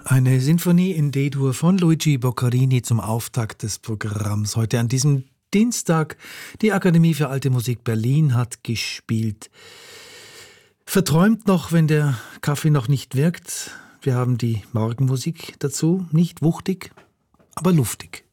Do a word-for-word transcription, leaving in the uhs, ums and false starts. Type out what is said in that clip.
Eine Sinfonie in D-Dur von Luigi Boccherini zum Auftakt des Programms. Heute an diesem Dienstag. Die Akademie für Alte Musik Berlin hat gespielt. Verträumt noch, wenn der Kaffee noch nicht wirkt. Wir haben die Morgenmusik dazu. Nicht wuchtig, aber luftig.